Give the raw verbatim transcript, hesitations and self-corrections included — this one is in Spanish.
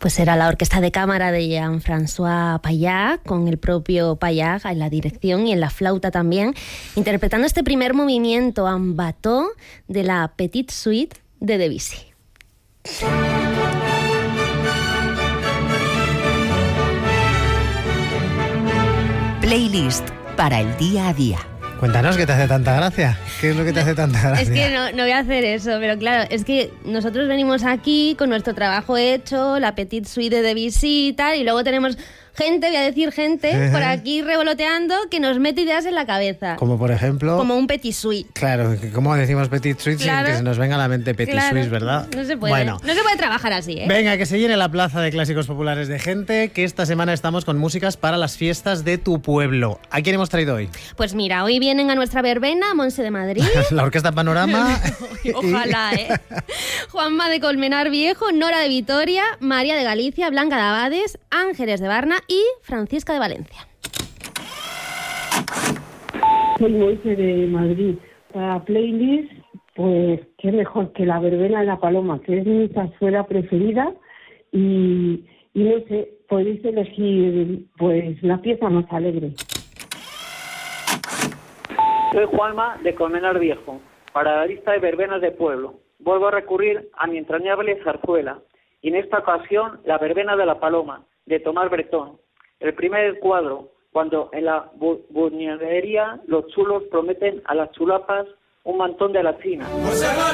Pues era la orquesta de cámara de Jean-François Payag, con el propio Payag en la dirección y en la flauta también, interpretando este primer movimiento en bateau de la Petite Suite de Debussy. Playlist para el día a día. Cuéntanos, ¿qué te hace tanta gracia? ¿Qué es lo que te hace tanta gracia? Es que no, no voy a hacer eso, pero claro, es que nosotros venimos aquí con nuestro trabajo hecho, la Petite Suite de Debussy y tal, y luego tenemos gente, voy a decir gente, uh-huh. por aquí revoloteando que nos mete ideas en la cabeza. Como por ejemplo... Como un Petit Suite. Claro, ¿cómo decimos Petit Suite claro. sin que se nos venga a la mente Petit claro. Suisse, verdad? No se puede, bueno. no se puede trabajar así, ¿eh? Venga, que se llene la plaza de clásicos populares de gente, que esta semana estamos con músicas para las fiestas de tu pueblo. ¿A quién hemos traído hoy? Pues mira, hoy vienen a nuestra verbena Monse de Madrid. La Orquesta Panorama. Ojalá, ¿eh? Juanma de Colmenar Viejo, Nora de Vitoria, María de Galicia, Blanca de Abades, Ángeles de Varna y Francisca de Valencia. Soy Moise de Madrid. Para playlist, pues qué mejor que la verbena de la Paloma, que es mi zarzuela preferida, y, y no sé, podéis elegir pues la pieza más alegre. Soy Juanma de Colmenar Viejo. Para la lista de verbenas de pueblo, vuelvo a recurrir a mi entrañable zarzuela, y en esta ocasión la verbena de la Paloma, de Tomás Bretón. El primer cuadro, cuando en la bu- buñadería los chulos prometen a las chulapas un mantón de la China.